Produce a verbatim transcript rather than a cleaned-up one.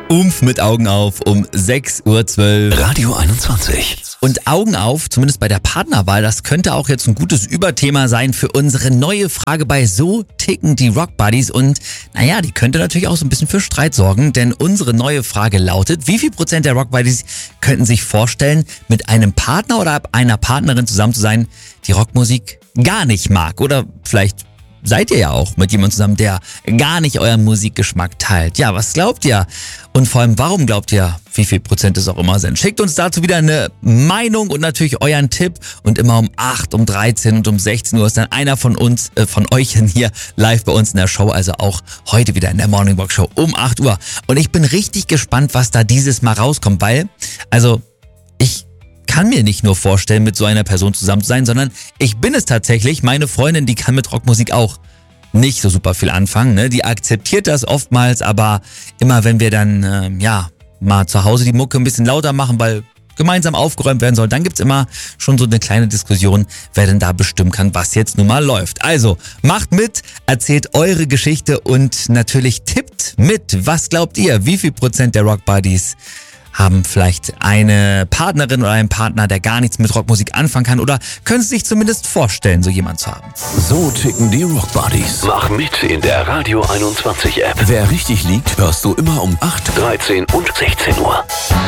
Umf mit Augen auf um sechs Uhr zwölf. Radio einundzwanzig. Und Augen auf, zumindest bei der Partnerwahl, das könnte auch jetzt ein gutes Überthema sein für unsere neue Frage bei So ticken die Rock Buddies. Und naja, die könnte natürlich auch so ein bisschen für Streit sorgen, denn unsere neue Frage lautet, wie viel Prozent der Rock Buddies könnten sich vorstellen, mit einem Partner oder einer Partnerin zusammen zu sein, die Rockmusik gar nicht mag? Oder vielleicht seid ihr ja auch mit jemandem zusammen, der gar nicht euren Musikgeschmack teilt. Ja, was glaubt ihr? Und vor allem, warum glaubt ihr, wie viel Prozent es auch immer sind? Schickt uns dazu wieder eine Meinung und natürlich euren Tipp. Und immer um acht, um dreizehn und um sechzehn Uhr ist dann einer von uns, äh, von euch hier live bei uns in der Show. Also auch heute wieder in der Morning Box Show um acht Uhr. Und ich bin richtig gespannt, was da dieses Mal rauskommt, weil, also, ich kann mir nicht nur vorstellen, mit so einer Person zusammen zu sein, sondern ich bin es tatsächlich. Meine Freundin, die kann mit Rockmusik auch nicht so super viel anfangen, ne? Die akzeptiert das oftmals, aber immer wenn wir dann, äh, ja, mal zu Hause die Mucke ein bisschen lauter machen, weil gemeinsam aufgeräumt werden soll, dann gibt's immer schon so eine kleine Diskussion, wer denn da bestimmen kann, was jetzt nun mal läuft. Also, macht mit, erzählt eure Geschichte und natürlich tippt mit. Was glaubt ihr, wie viel Prozent der Rock Buddies haben vielleicht eine Partnerin oder einen Partner, der gar nichts mit Rockmusik anfangen kann oder können sie sich zumindest vorstellen, so jemand zu haben? So ticken die Rock Buddies. Mach mit in der Radio einundzwanzig App. Wer richtig liegt, hörst du immer um acht, dreizehn und sechzehn Uhr.